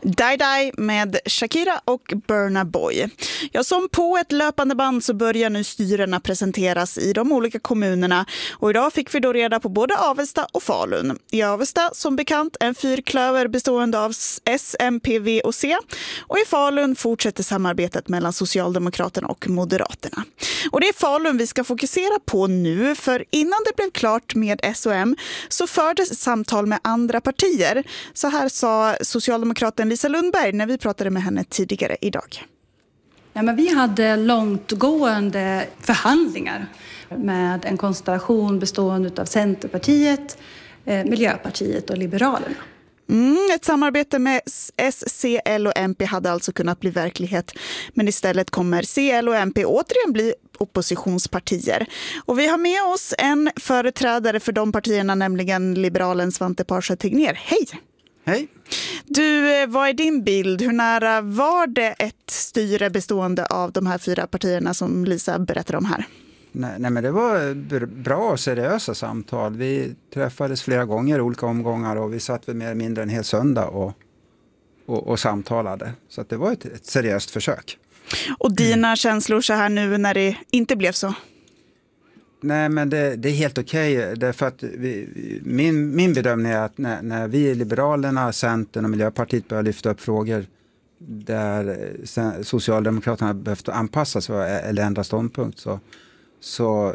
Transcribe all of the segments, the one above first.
Die Die med Shakira och Burna Boy. Ja, som på ett löpande band så börjar nu styrena presenteras i de olika kommunerna. Och idag fick vi då reda på både Avesta och Falun. I Avesta som bekant en fyrklöver bestående av S, MP, V och C. Och i Falun fortsätter samarbetet mellan Socialdemokraterna och Moderaterna. Och det är Falun vi ska fokusera på nu, för innan det blev klart med S och M så fördes samtal med andra partier. Så här sa Socialdemokraten Lisa Lundberg när vi pratade med henne tidigare idag. Ja, men vi hade långtgående förhandlingar med en konstellation bestående av Centerpartiet, Miljöpartiet och Liberalerna. Ett samarbete med S, C, L och MP hade alltså kunnat bli verklighet. Men istället kommer C, L och MP återigen bli oppositionspartier. Och vi har med oss en företrädare för de partierna, nämligen liberalen Svante Parsa Tegnér. Hej! Hej! Du, vad är din bild? Hur nära var det ett styre bestående av de här fyra partierna som Lisa berättade om här? Nej, men det var bra och seriösa samtal. Vi träffades flera gånger i olika omgångar och vi satt väl mer eller mindre en hel söndag och samtalade. Så att det var ett seriöst försök. Och dina känslor så här nu när det inte blev så? Nej, men det är helt okej. Därför att min bedömning är att när vi Liberalerna, Centern och Miljöpartiet börjar lyfta upp frågor där Socialdemokraterna behövt anpassa sig eller ändra ståndpunkt så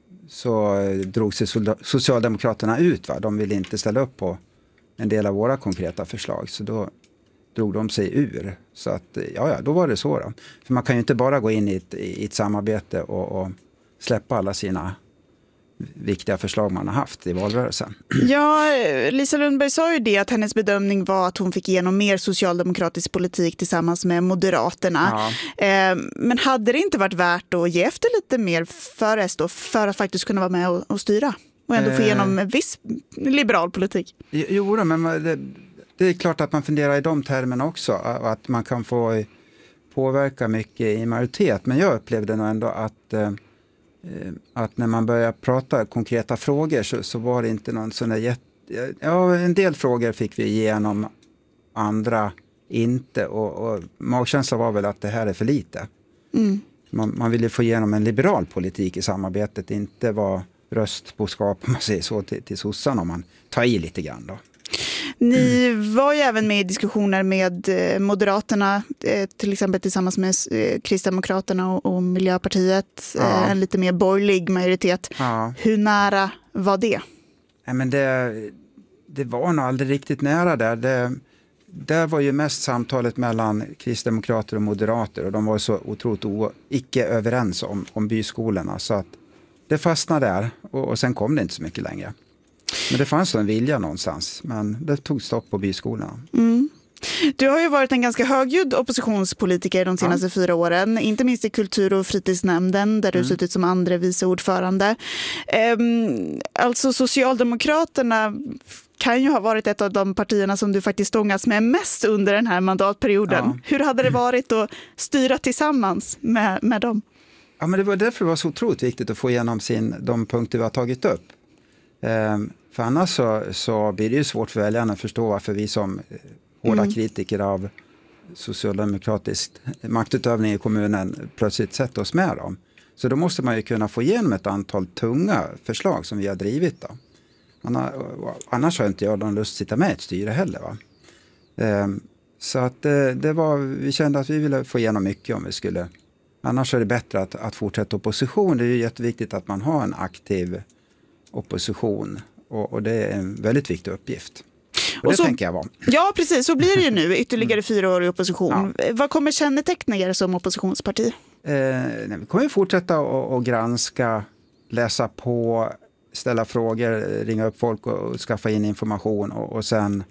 drog sig Socialdemokraterna ut. Va? De ville inte ställa upp på en del av våra konkreta förslag. Så då drog de sig ur. Så att, då var det så då. För man kan ju inte bara gå in i ett samarbete och släppa alla sina viktiga förslag man har haft i valrörelsen. Ja, Lisa Lundberg sa ju det att hennes bedömning var att hon fick igenom mer socialdemokratisk politik tillsammans med Moderaterna. Ja. Men hade det inte varit värt att ge efter lite mer för S då, för att faktiskt kunna vara med och styra och ändå få igenom en viss liberal politik? Jo, men det är klart att man funderar i de termerna också, att man kan få påverka mycket i majoritet. Men jag upplevde nog ändå att när man börjar prata konkreta frågor så var det inte någon sån där en del frågor fick vi igenom, andra inte, och magkänslan var väl att det här är för lite. Man ville få igenom en liberal politik i samarbetet, inte vara röstboskap om man säger så till sossarna, om man tar i lite grann då. Ni var ju även med i diskussioner med Moderaterna, till exempel tillsammans med Kristdemokraterna och Miljöpartiet, en lite mer borgerlig majoritet. Ja. Hur nära var det? Nej, men det var nog aldrig riktigt nära där. Där var ju mest samtalet mellan kristdemokrater och moderater, och de var så otroligt icke överens om byskolorna, så att det fastnade där och sen kom det inte så mycket längre. Men det fanns en vilja någonstans, men det tog stopp på byskolorna. Du har ju varit en ganska högljudd oppositionspolitiker de senaste 4 åren, inte minst i kultur- och fritidsnämnden där du suttit som andre vice ordförande. Alltså Socialdemokraterna kan ju ha varit ett av de partierna som du faktiskt stångats med mest under den här mandatperioden. Ja. Hur hade det varit att styra tillsammans med dem? Ja, men det var därför det var så otroligt viktigt att få igenom de punkter vi har tagit upp. För annars så blir det ju svårt för väljarna att förstå varför vi som hårda kritiker av socialdemokratisk maktutövning i kommunen plötsligt sätter oss med dem. Så då måste man ju kunna få igenom ett antal tunga förslag som vi har drivit då. Annars har inte jag någon lust att sitta med ett styre heller. Va? Så att vi kände att vi ville få igenom mycket om vi skulle. Annars är det bättre att fortsätta opposition. Det är ju jätteviktigt att man har en aktiv opposition, och det är en väldigt viktig uppgift. Och det tänker jag vara. Ja, precis. Så blir det ju nu ytterligare 4 år i opposition. Ja. Vad kommer känneteckna er som oppositionsparti? Vi kommer fortsätta att granska, läsa på, ställa frågor, ringa upp folk och skaffa in information och sen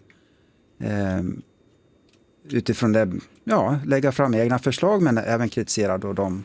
utifrån det lägga fram egna förslag, men även kritisera då de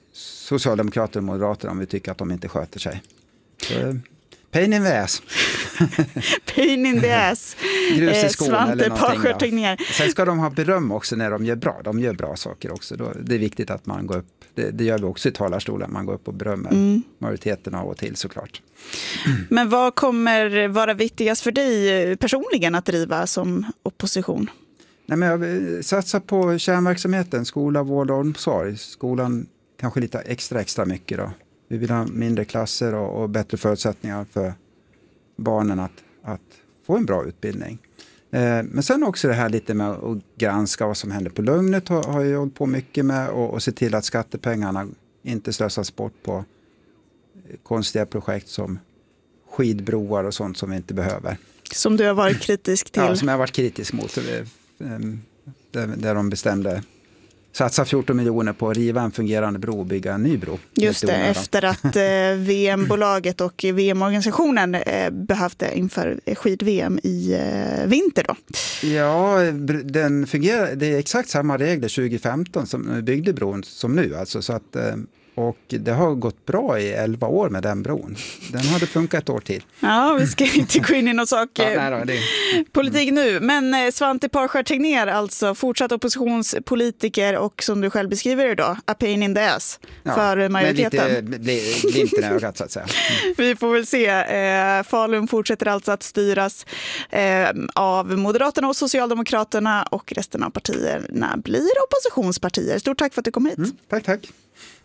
socialdemokrater och moderater om vi tycker att de inte sköter sig. Pain in the ass. Pain in the ass. Grus i skon eller Svante någonting. Parscher Tegnér. Sen ska de ha beröm också när de gör bra. De gör bra saker också. Det är viktigt att man går upp. Det gör vi också i talarstolen. Man går upp och berömmer majoriteten av och till såklart. Men vad kommer vara viktigast för dig personligen att driva som opposition? Nej, men jag satsar på kärnverksamheten, skola, vård och omsorg. Skolan kanske lite extra mycket då. Vi vill ha mindre klasser och bättre förutsättningar för barnen att få en bra utbildning. Men sen också det här lite med att granska vad som händer på Lugnet har jag hållit på mycket med och se till att skattepengarna inte slösas bort på konstiga projekt som skidbroar och sånt som vi inte behöver. Som du har varit kritisk till. Ja, som jag har varit kritisk mot. Där de bestämde satsa 14 miljoner på att riva en fungerande bro och bygga en ny bro. Just det, efter att VM-bolaget och VM-organisationen behövde inför skid-VM i vinter då. Ja, den fungerar, det är exakt samma regler 2015 som byggde bron som nu. Alltså, så att, och det har gått bra i 11 år med den bron. Den hade funkat ett år till. Ja, vi ska inte gå in i någon sak det. politik nu. Men Svante Parscher Tegnér, alltså fortsatt oppositionspolitiker och som du själv beskriver idag, a pain in the ass för majoriteten. Men lite glimten i ögat så att säga. Vi får väl se. Falun fortsätter alltså att styras av Moderaterna och Socialdemokraterna och resten av partierna blir oppositionspartier. Stort tack för att du kom hit. Tack.